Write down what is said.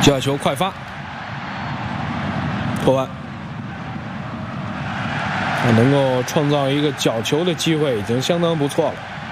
角球快发，破完。能够创造一个角球的机会已经相当不错了。